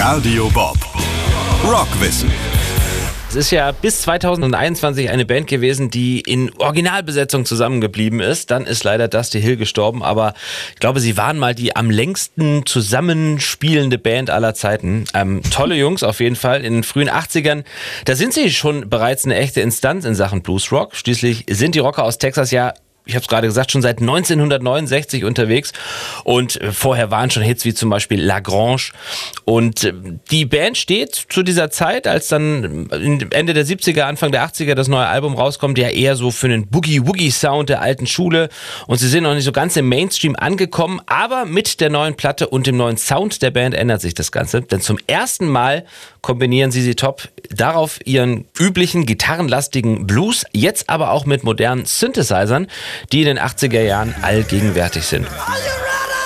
Radio Bob. Rockwissen. Es ist ja bis 2021 eine Band gewesen, die in Originalbesetzung zusammengeblieben ist. Dann ist leider Dusty Hill gestorben, aber ich glaube, sie waren mal die am längsten zusammenspielende Band aller Zeiten. Tolle Jungs auf jeden Fall. In den frühen 80ern, da sind sie schon bereits eine echte Instanz in Sachen Bluesrock. Schließlich sind die Rocker aus Texas ja, ich habe es gerade gesagt, schon seit 1969 unterwegs und vorher waren schon Hits wie zum Beispiel La Grange und die Band steht zu dieser Zeit, als dann Ende der 70er, Anfang der 80er das neue Album rauskommt, ja eher so für einen Boogie-Woogie-Sound der alten Schule und sie sind noch nicht so ganz im Mainstream angekommen, aber mit der neuen Platte und dem neuen Sound der Band ändert sich das Ganze, denn zum ersten Mal kombinieren ZZ Top darauf ihren üblichen gitarrenlastigen Blues, jetzt aber auch mit modernen Synthesizern, die in den 80er Jahren allgegenwärtig sind.